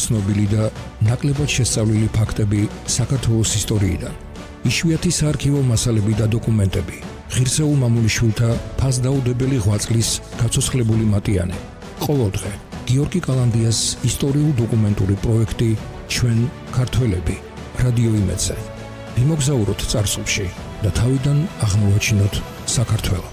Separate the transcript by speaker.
Speaker 1: ცნობილი და ნაკლებად შესწავლილი ფაქტები საქართველოს ისტორიიდან. იშვიათი საარქივო მასალები და დოკუმენტები. ღირსეულ მამულიშვილთა ფასდაუდებელი ღვაწლის გაცოცხლებული მატიანე. ყოველდღე გიორგი კალანდიას ისტორიულ-დოკუმენტური პროექტი ჩვენ ქართველები რადიო იმედზე. ვიმოგზაუროთ წარსულში და თავიდან აღმოვაჩინოთ საქართველო.